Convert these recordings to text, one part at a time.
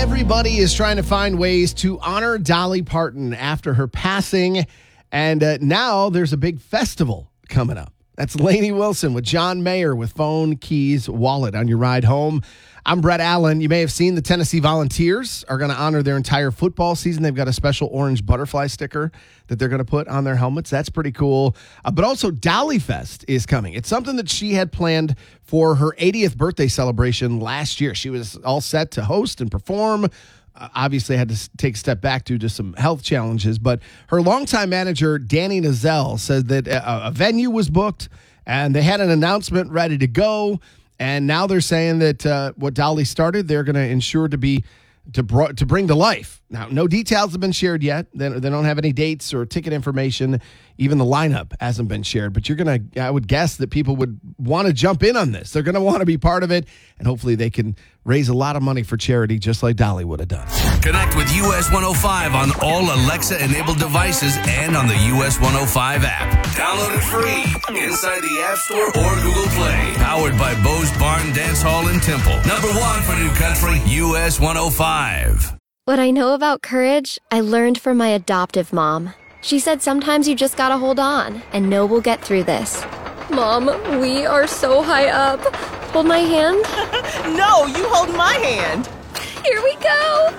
Everybody is trying to find ways to honor Dolly Parton after her passing, and now there's a big festival coming up. That's Lainey Wilson with John Mayer with Phone, Keys, Wallet on your ride home. I'm Brett Allen. You may have seen the Tennessee Volunteers are going to honor their entire football season. They've got a special orange butterfly sticker that they're going to put on their helmets. That's pretty cool. But also Dolly Fest is coming. It's something that she had planned for her 80th birthday celebration last year. She was all set to host and perform. Obviously had to take a step back due to some health challenges. But her longtime manager, Danny Nozell, said that a venue was booked and they had an announcement ready to go. And now they're saying that what Dolly started, they're going to ensure to bring to life. Now, no details have been shared yet. They don't have any dates or ticket information. Even the lineup hasn't been shared. But I would guess that people would want to jump in on this. They're going to want to be part of it. And hopefully they can raise a lot of money for charity, just like Dolly would have done. Connect with US 105 on all Alexa-enabled devices and on the US 105 app. Download it free inside the App Store or Google Play. Powered by Bo's Barn Dance Hall in Temple. Number one for New Country, US 105. What I know about courage, I learned from my adoptive mom. She said sometimes you just gotta hold on and know we'll get through this. Mom, we are so high up. Hold my hand. No, you hold my hand. Here we go.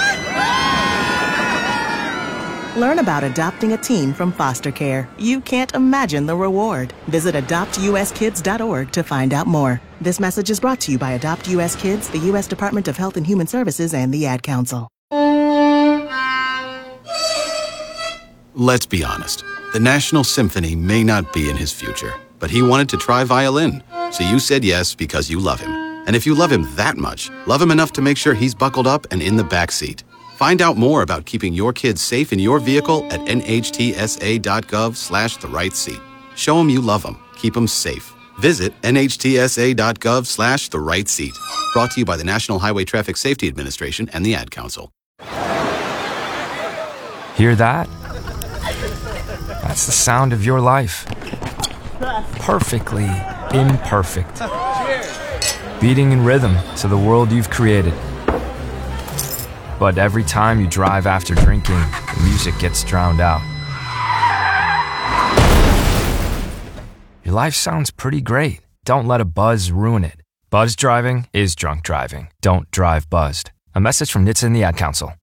Learn about adopting a teen from foster care. You can't imagine the reward. Visit adoptuskids.org to find out more. This message is brought to you by Adopt US Kids, the U.S. Department of Health and Human Services, and the Ad Council. Let's be honest. The National Symphony may not be in his future, but he wanted to try violin. So you said yes because you love him. And if you love him that much, love him enough to make sure he's buckled up and in the back seat. Find out more about keeping your kids safe in your vehicle at nhtsa.gov/therightseat. Show them you love them. Keep them safe. Visit nhtsa.gov/therightseat. Brought to you by the National Highway Traffic Safety Administration and the Ad Council. Hear that? That's the sound of your life. Perfectly imperfect. Beating in rhythm to the world you've created. But every time you drive after drinking, the music gets drowned out. Your life sounds pretty great. Don't let a buzz ruin it. Buzz driving is drunk driving. Don't drive buzzed. A message from NHTSA and the Ad Council.